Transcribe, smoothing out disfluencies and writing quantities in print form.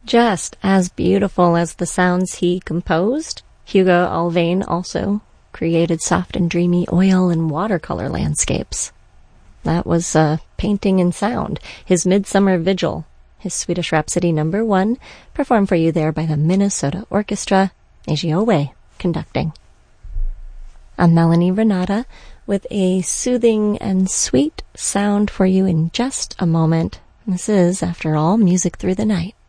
Just as beautiful as the sounds he composed, Hugo Alvain also created soft and dreamy oil and watercolor landscapes. That was painting and sound. His Midsummer Vigil, his Swedish Rhapsody No. 1, performed for you there by the Minnesota Orchestra, Eiji Owe conducting. I'm Melanie Renata with a soothing and sweet sound for you in just a moment. This is, after all, Music Through the Night.